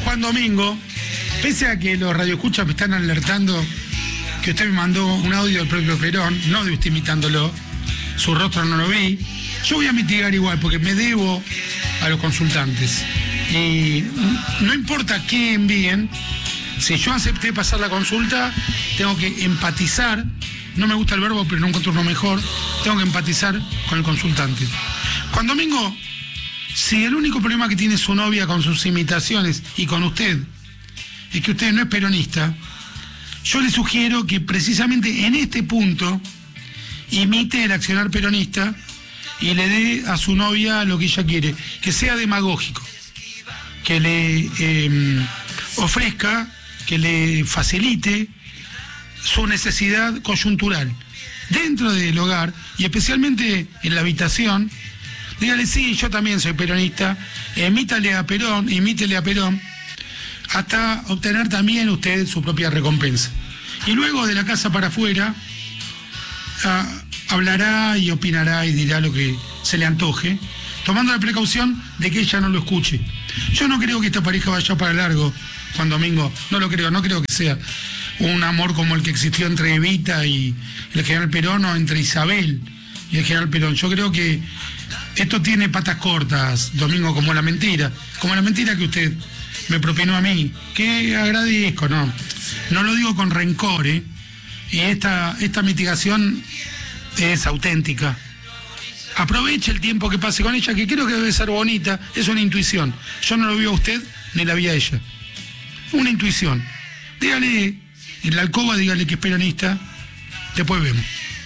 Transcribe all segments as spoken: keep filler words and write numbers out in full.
Juan Domingo, pese a que los radioescuchas me están alertando que usted me mandó un audio del propio Perón, no de usted imitándolo, su rostro no lo vi, yo voy a mitigar igual porque me debo a los consultantes. Y no importa qué envíen, si yo acepté pasar la consulta, tengo que empatizar, no me gusta el verbo pero no encuentro uno mejor, tengo que empatizar con el consultante. Juan Domingo, si el único problema que tiene su novia con sus imitaciones y con usted es que usted no es peronista, yo le sugiero que precisamente en este punto imite el accionar peronista y le dé a su novia lo que ella quiere, que sea demagógico, que le eh, ofrezca, que le facilite su necesidad coyuntural dentro del hogar y especialmente en la habitación. Dígale, sí, yo también soy peronista, imítale a Perón, imítele a Perón, hasta obtener también usted su propia recompensa. Y luego de la casa para afuera, ah, hablará y opinará y dirá lo que se le antoje, tomando la precaución de que ella no lo escuche. Yo no creo que esta pareja vaya para largo, Juan Domingo, no lo creo, no creo que sea un amor como el que existió entre Evita y el general Perón o entre Isabel y el general Perón. Yo creo que esto tiene patas cortas, Domingo, como la mentira, como la mentira que usted me propinó a mí, que agradezco, no, no lo digo con rencor, ¿eh? Y esta, esta mitigación es auténtica. Aproveche el tiempo que pase con ella, que creo que debe ser bonita, es una intuición. Yo no lo vi a usted, ni la vi a ella. Una intuición. Dígale, en la alcoba, dígale que es peronista, después vemos.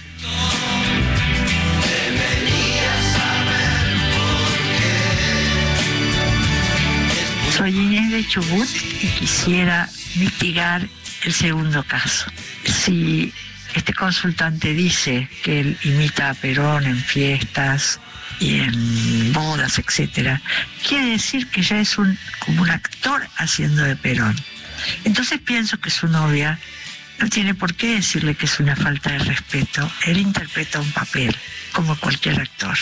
Soy Inés de Chubut y quisiera mitigar el segundo caso. Si este consultante dice que él imita a Perón en fiestas y en bodas, etcétera, quiere decir que ya es un, como un actor haciendo de Perón. Entonces pienso que su novia no tiene por qué decirle que es una falta de respeto. Él interpreta un papel, como cualquier actor.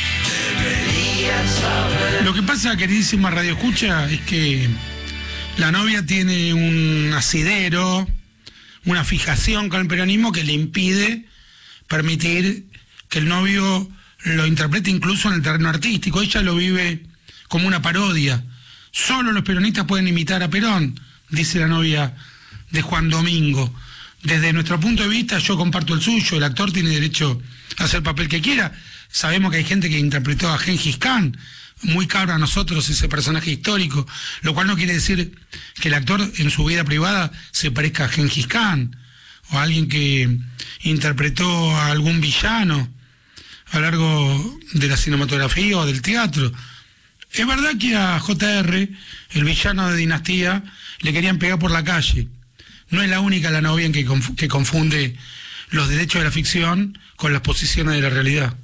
Lo que pasa, queridísima Radio Escucha, es que la novia tiene un asidero, una fijación con el peronismo que le impide permitir que el novio lo interprete incluso en el terreno artístico. Ella lo vive como una parodia. Solo los peronistas pueden imitar a Perón, dice la novia de Juan Domingo. Desde nuestro punto de vista, yo comparto el suyo, el actor tiene derecho a hacer el papel que quiera. Sabemos que hay gente que interpretó a Gengis Khan, muy caro a nosotros ese personaje histórico, lo cual no quiere decir que el actor en su vida privada se parezca a Gengis Khan, o a alguien que interpretó a algún villano a lo largo de la cinematografía o del teatro. Es verdad que a J R, el villano de Dinastía, le querían pegar por la calle. No es la única la novia en que, conf- que confunde los derechos de la ficción con las posiciones de la realidad.